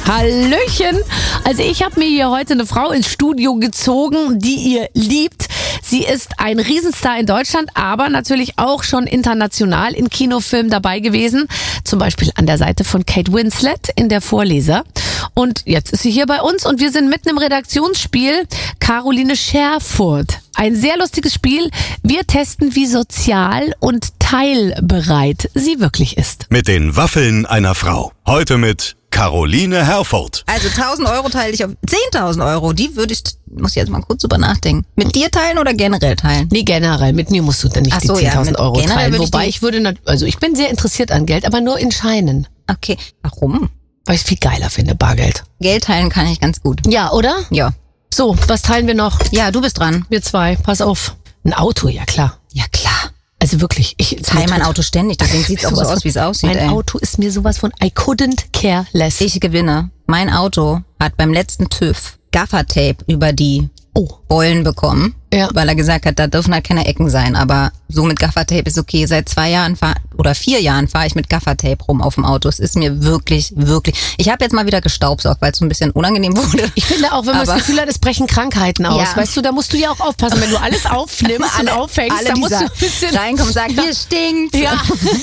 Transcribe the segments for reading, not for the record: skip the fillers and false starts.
Hallöchen. Also ich habe mir hier heute eine Frau ins Studio gezogen, die ihr liebt. Sie ist ein Riesenstar in Deutschland, aber natürlich auch schon international in Kinofilmen dabei gewesen. Zum Beispiel an der Seite von Kate Winslet in Der Vorleser. Und jetzt ist sie hier bei uns und wir sind mitten im Redaktionsspiel Caroline Scherfurt. Ein sehr lustiges Spiel. Wir testen, wie sozial und teilbereit sie wirklich ist. Mit den Waffeln einer Frau. Heute mit Caroline Herford. Also 1.000 Euro teile ich auf 10.000 Euro. Die muss ich jetzt mal kurz drüber nachdenken. Mit dir teilen oder generell teilen? Nee, generell. Mit mir musst du dann nicht die 10.000 Euro teilen. Wobei ich bin sehr interessiert an Geld, aber nur in Scheinen. Okay. Warum? Weil ich es viel geiler finde, Bargeld. Geld teilen kann ich ganz gut. Ja, oder? Ja. So, was teilen wir noch? Ja, du bist dran. Wir zwei, pass auf. Ein Auto, ja klar. Ja, klar. Also wirklich, ich teile mein Auto ständig, deswegen sieht es auch so aus, wie es aussieht. Mein Auto ist mir sowas von I couldn't care less. Ich gewinne. Mein Auto hat beim letzten TÜV Gaffertape über die Beulen bekommen, weil er gesagt hat, da dürfen halt keine Ecken sein. Aber so mit Gaffertape ist okay. Seit 4 Jahren fahre ich mit Gaffertape rum auf dem Auto. Es ist mir wirklich, wirklich... Ich habe jetzt mal wieder gestaubsaugt, weil es so ein bisschen unangenehm wurde. Ich finde auch, wenn man das Gefühl hat, es brechen Krankheiten aus. Ja. Weißt du, da musst du ja auch aufpassen, wenn du alles aufnimmst und aufhängst, da musst du ein bisschen reinkommen und sagen, hier stinkt. Ja.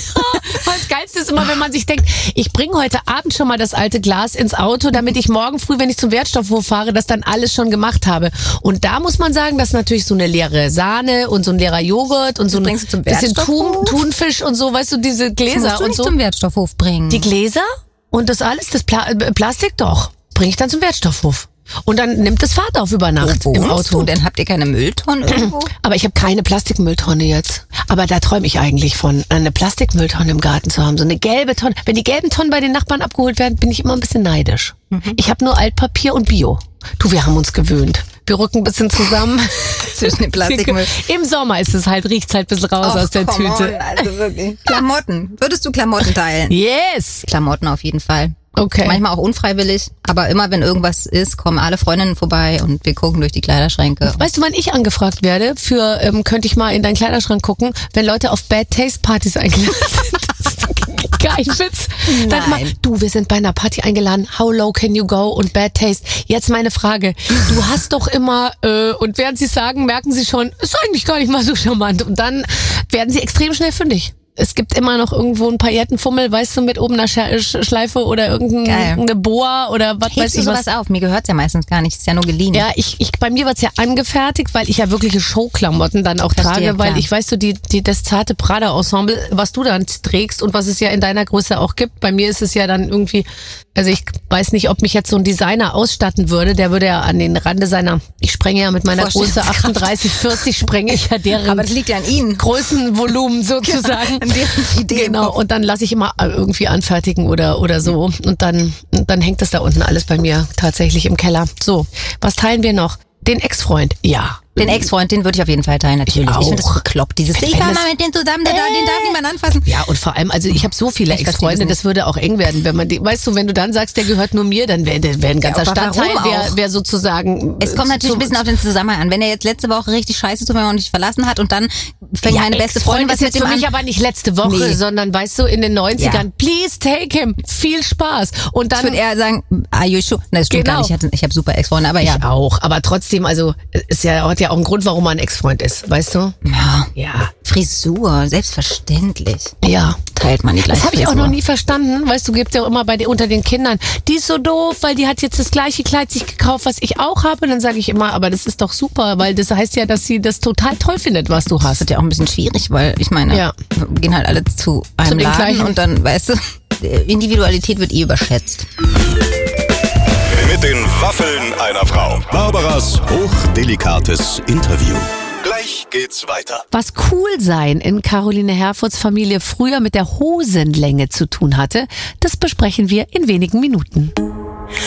Das Geilste ist immer, wenn man sich denkt, ich bringe heute Abend schon mal das alte Glas ins Auto, damit ich morgen früh, wenn ich zum Wertstoffhof fahre, das dann alles schon gemacht habe. Und da muss man sagen, das ist natürlich so eine leere Sahne und so ein leerer Joghurt und so ein bisschen Thunfisch und so, weißt du, diese Gläser musst du und nicht so. Zum Wertstoffhof bringen. Die Gläser und das alles, das Plastik doch, bringe ich dann zum Wertstoffhof. Und dann nimmt es Fahrt auf über Nacht im Auto. Denn habt ihr keine Mülltonne irgendwo? Aber ich habe keine Plastikmülltonne jetzt. Aber da träume ich eigentlich von, eine Plastikmülltonne im Garten zu haben. So eine gelbe Tonne. Wenn die gelben Tonnen bei den Nachbarn abgeholt werden, bin ich immer ein bisschen neidisch. Ich habe nur Altpapier und Bio. Du, wir haben uns gewöhnt. Wir rücken ein bisschen zusammen. Zwischen den Plastikmüll. Im Sommer ist es halt, riecht's halt ein bisschen raus aus der Tüte. Also wirklich. Klamotten. Würdest du Klamotten teilen? Yes! Klamotten auf jeden Fall. Okay. Manchmal auch unfreiwillig, aber immer wenn irgendwas ist, kommen alle Freundinnen vorbei und wir gucken durch die Kleiderschränke. Weißt du, wann ich angefragt werde für, könnte ich mal in deinen Kleiderschrank gucken, wenn Leute auf Bad Taste Partys eingeladen sind? Das ist kein Witz. Dann mal, du, wir sind bei einer Party eingeladen, how low can you go und Bad Taste. Jetzt meine Frage, du hast doch immer, und während sie sagen, merken sie schon, ist eigentlich gar nicht mal so charmant und dann werden sie extrem schnell fündig. Es gibt immer noch irgendwo ein Paillettenfummel, weißt du, mit oben einer Schleife oder irgendeine Boa oder was weiß ich was. Sowas auf? Mir gehört's ja meistens gar nicht, ist ja nur geliehen. Ja, bei mir wird's ja angefertigt, weil ich ja wirkliche Showklamotten dann auch trage, weil ich, weißt du, das zarte Prada-Ensemble, was du dann trägst und was es ja in deiner Größe auch gibt. Bei mir ist es ja dann irgendwie, also ich weiß nicht, ob mich jetzt so ein Designer ausstatten würde, der würde ja an den Rande seiner, ich sprenge ja mit meiner Größe 38, 40, sprenge ich ja deren aber das liegt ja an Ihnen. Größenvolumen sozusagen. Genau, und dann lasse ich immer irgendwie anfertigen oder so. Und dann hängt das da unten alles bei mir tatsächlich im Keller. So, was teilen wir noch? Den Ex-Freund, ja. Den Ex-Freund, den würde ich auf jeden Fall teilen, natürlich. Ich finde das bekloppt, dieses ich war mal mit denen zusammen, den darf niemand anfassen. Ja, und vor allem, also ich habe so viele Ex-Freunde, das würde auch eng werden, wenn man die, weißt du, wenn du dann sagst, der gehört nur mir, dann wäre ein ganzer Stadtteil, wer sozusagen... Es kommt natürlich ein bisschen auf den Zusammenhang an. Wenn er jetzt letzte Woche richtig scheiße zu mir und dich verlassen hat und dann fängt meine beste Freundin was mit dem an. Für mich aber nicht letzte Woche, sondern, weißt du, in den 90ern, please take him, viel Spaß. Und dann... Ich würde eher sagen, are you sure? Nein, das stimmt gar nicht, ich habe super Ex-Freunde, aber ja. Ich auch, aber trotzdem, also, hat ja auch einen Grund, warum man Ex-Freund ist, weißt du? Ja. Frisur, selbstverständlich. Ja. Teilt man die gleiche Das habe ich Frisur. auch noch nie verstanden. Weißt du, gibt ja auch immer unter den Kindern, die ist so doof, weil die hat jetzt das gleiche Kleid sich gekauft, was ich auch habe. Und dann sage ich immer, aber das ist doch super, weil das heißt ja, dass sie das total toll findet, was du hast. Das ist ja auch ein bisschen schwierig, weil ich meine, wir gehen halt alle zu einem Laden gleichen. Und dann, weißt du, Individualität wird überschätzt. Mit den Waffeln einer Frau. Barbaras hochdelikates Interview. Gleich geht's weiter. Was Coolsein in Caroline Herfords Familie früher mit der Hosenlänge zu tun hatte, das besprechen wir in wenigen Minuten.